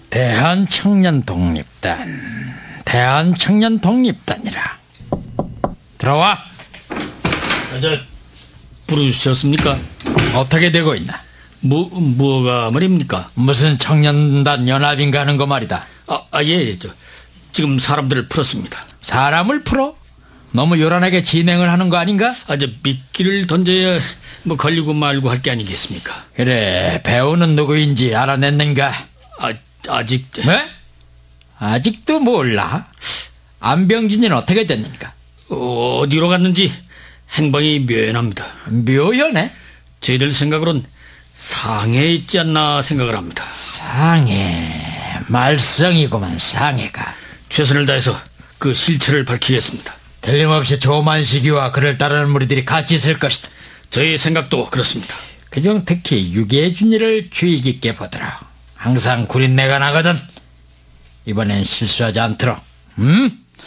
대한청년 독립단이라. 들어와. 부르셨습니까? 어떻게 되고 있나? 뭐가 말입니까? 무슨 청년단 연합인가 하는 거 말이다. 예. 지금 사람들을 풀었습니다. 사람을 풀어? 너무 요란하게 진행을 하는 거 아닌가? 미끼를 던져야 걸리고 말고 할 게 아니겠습니까? 그래, 배우는 누구인지 알아냈는가? 아직... 뭐? 아직도 몰라? 안병진이는 어떻게 됐는가? 어디로 갔는지 행방이 묘연합니다. 묘연해? 저희들 생각으론 상해에 있지 않나 생각을 합니다. 상해... 말썽이구만, 상해가. 최선을 다해서 그 실체를 밝히겠습니다. 틀림없이 조만식이와 그를 따르는 무리들이 같이 있을 것이다. 저희 생각도 그렇습니다. 그중 특히 유계준이를 주의 깊게 보더라. 항상 구린내가 나거든. 이번엔 실수하지 않도록.